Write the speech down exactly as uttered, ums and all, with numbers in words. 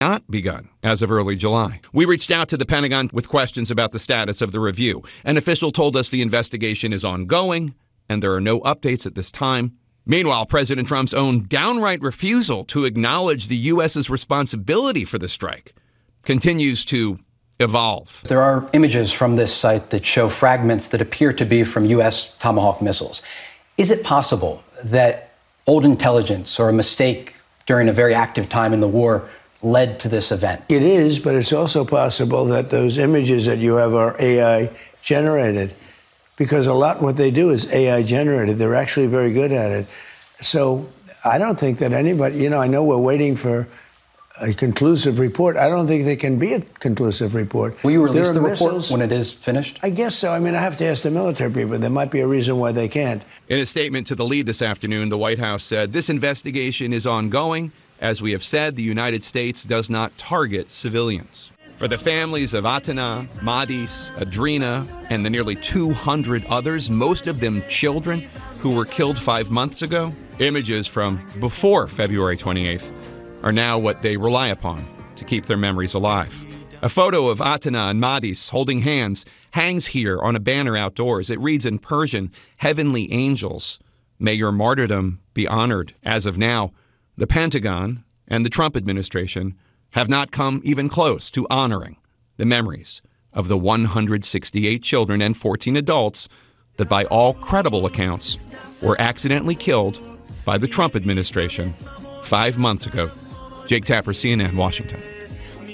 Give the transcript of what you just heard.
not begun as of early July. We reached out to the Pentagon with questions about the status of the review. An official told us the investigation is ongoing and there are no updates at this time. Meanwhile, President Trump's own downright refusal to acknowledge the U S's responsibility for the strike continues to evolve. There are images from this site that show fragments that appear to be from U S Tomahawk missiles. Is it possible that old intelligence or a mistake during a very active time in the war led to this event? It is, but it's also possible that those images that you have are A I generated, because a lot what they do is A I generated. They're actually very good at it. So I don't think that anybody, you know, I know we're waiting for a conclusive report. I don't think there can be a conclusive report. Will you release There the are report missiles- when it is finished? I guess so. I mean, I have to ask the military people. There might be a reason why they can't. In a statement to the lead this afternoon, the White House said this investigation is ongoing. As we have said, the United States does not target civilians. For the families of Atena, Madis, Adrina, and the nearly two hundred others, most of them children, who were killed five months ago, images from before February twenty-eighth are now what they rely upon to keep their memories alive. A photo of Atena and Madis holding hands hangs here on a banner outdoors. It reads in Persian, "Heavenly angels, may your martyrdom be honored." As of now, the Pentagon and the Trump administration have not come even close to honoring the memories of the one hundred sixty-eight children and fourteen adults that, by all credible accounts, were accidentally killed by the Trump administration five months ago. Jake Tapper, C N N, Washington.